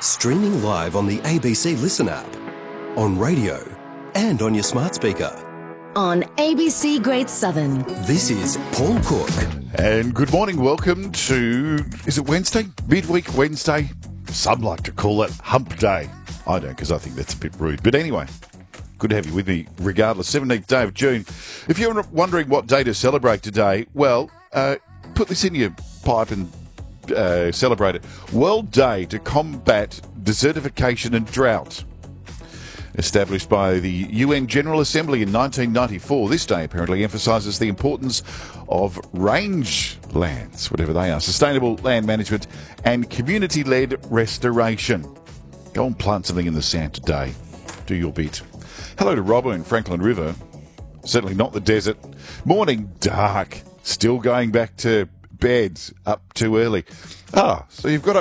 Streaming live on the ABC Listen app, on radio, and on your smart speaker. On ABC Grade 7. This is Paul Cook. And good morning. Welcome to, is it Wednesday? Midweek Wednesday? Some like to call it Hump Day. I don't, because I think that's a bit rude. But anyway, good to have you with me regardless. 17th day of June. If you're wondering what day to celebrate today, well, put this in your pipe and celebrate it. World Day to Combat Desertification and Drought. Established by the UN General Assembly in 1994, this day apparently emphasises the importance of rangelands, whatever they are, sustainable land management and community-led restoration. Go and plant something in the sand today. Do your bit. Hello to Robbo in Franklin River. Certainly not the desert. Morning dark. Still going back to bed up too early. So you've got